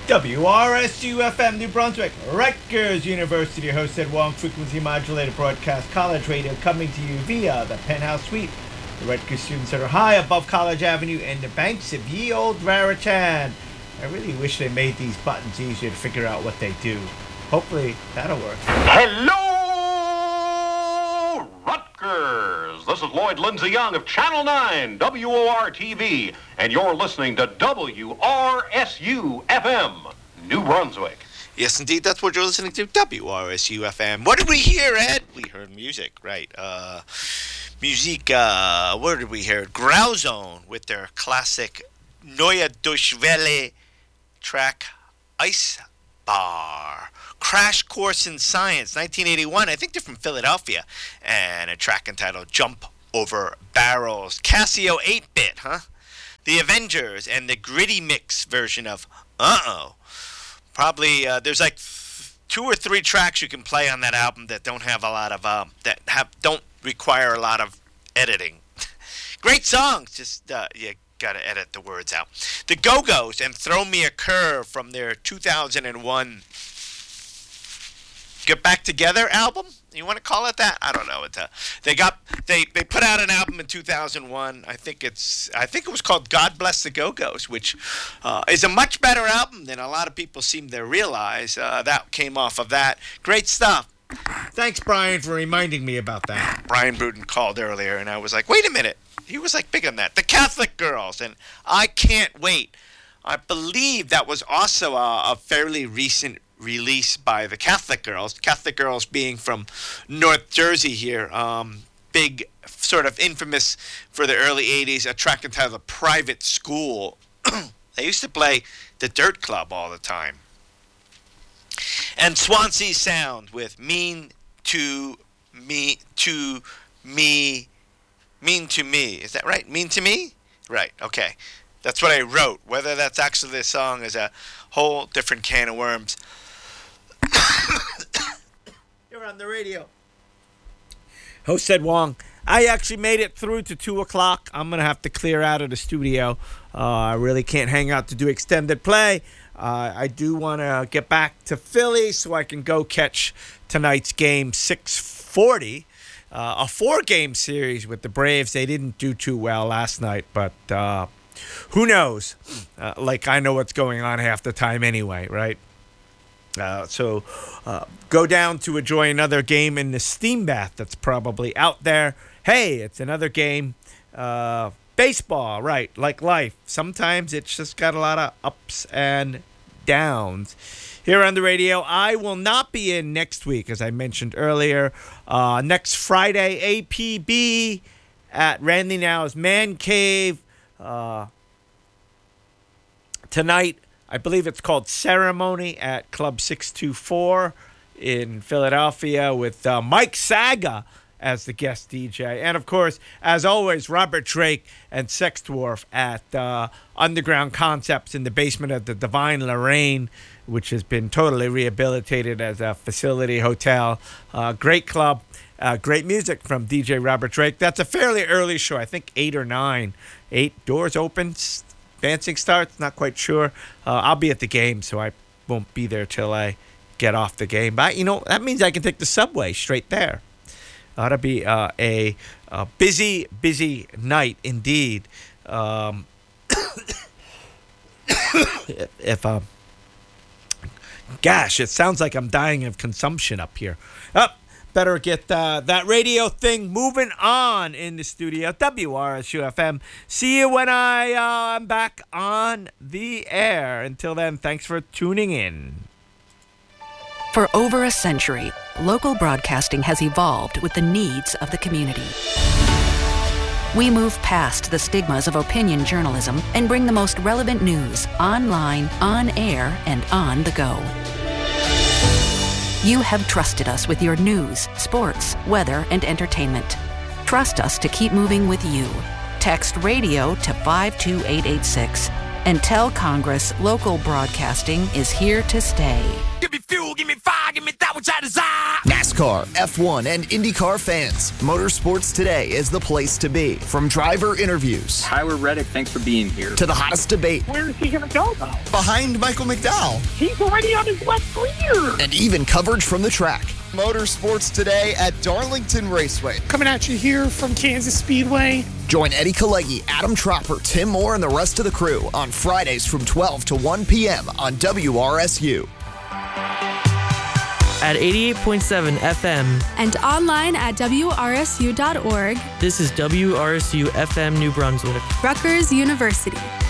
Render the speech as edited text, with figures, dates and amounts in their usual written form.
WRSU-FM New Brunswick, Rutgers University, hosted Wong frequency modulated broadcast college radio coming to you via the Penthouse Suite. The Rutgers Student Center high above College Avenue and the banks of ye old Raritan. I really wish they made these buttons easier to figure out what they do. Hopefully that'll work. Hello, Rutgers! This is Lloyd Lindsay Young of Channel 9, WOR-TV, and you're listening to WRSU-FM, New Brunswick. Yes, indeed, that's what you're listening to, WRSU-FM. What did we hear, Ed? We heard music, right. Where did we hear it? Grauzone with their classic Neue Deutsche Welle track, Ice Bar. Crash Course in Science, 1981. I think they're from Philadelphia. And a track entitled Jump Over Barrels. Casio 8-bit, huh? The Avengers and the Gritty Mix version of Uh-Oh. Probably, there's like 2 or 3 tracks you can play on that album that don't have a lot of, don't require a lot of editing. Great songs, just, you gotta edit the words out. The Go-Go's and Throw Me a Curve from their 2001 Get Back Together album? You want to call it that? I don't know. They put out an album in 2001. I think it was called God Bless the Go-Go's, which is a much better album than a lot of people seem to realize. That came off of that. Great stuff. Thanks, Brian, for reminding me about that. Brian Bruton called earlier, and I was like, wait a minute. He was like big on that. The Catholic Girls, and I Can't Wait. I believe that was also a fairly recent release by the Catholic Girls. Catholic Girls being from North Jersey here. Big, sort of infamous for the early 80s, a track entitled Private School. They used to play the Dirt Club all the time. And Swansea Sound with Mean to Me. Is that right? Mean to Me? Right, okay. That's what I wrote. Whether that's actually the song is a whole different can of worms. You're on the radio. Host said Wong. I actually made it through to 2 o'clock. I'm going to have to clear out of the studio. I really can't hang out to do extended play. I do want to get back to Philly so I can go catch tonight's game 6:40. A 4-game series with the Braves. They didn't do too well last night, but who knows? I know what's going on half the time anyway, right? So go down to enjoy another game in the steam bath that's probably out there. Hey, it's another game. Baseball, right, like life. Sometimes it's just got a lot of ups and downs. Here on the radio, I will not be in next week, as I mentioned earlier. Next Friday, APB at Randy Now's Man Cave. Tonight, I believe it's called Ceremony at Club 624 in Philadelphia with Mike Saga as the guest DJ. And, of course, as always, Robert Drake and Sex Dwarf at Underground Concepts in the basement of the Divine Lorraine, which has been totally rehabilitated as a facility hotel. Great club, great music from DJ Robert Drake. That's a fairly early show, I think 8 or 9. 8 doors open, dancing starts, not quite sure. I'll be at the game, so I won't be there till I get off the game. But, that means I can take the subway straight there. Ought to be a busy, busy night indeed. Gosh, it sounds like I'm dying of consumption up here. Better get that radio thing moving on in the studio. WRSU-FM. See you when I am back on the air. Until then, thanks for tuning in. For over a century, local broadcasting has evolved with the needs of the community. We move past the stigmas of opinion journalism and bring the most relevant news online, on air, and on the go. You have trusted us with your news, sports, weather, and entertainment. Trust us to keep moving with you. Text radio to 52886 and tell Congress local broadcasting is here to stay. Give me fuel, give me fire, give me that which I desire. NASCAR, F1, and IndyCar fans, Motorsports Today is the place to be. From driver interviews, Tyler Reddick, thanks for being here, to the hottest debate. Where is he going to go, though? Behind Michael McDowell. He's already on his left rear. And even coverage from the track. Motorsports Today at Darlington Raceway. Coming at you here from Kansas Speedway. Join Eddie Kalegi, Adam Tropper, Tim Moore, and the rest of the crew on Fridays from 12 to 1 p.m. on WRSU. At 88.7 FM. And online at WRSU.org. This is WRSU FM New Brunswick. Rutgers University.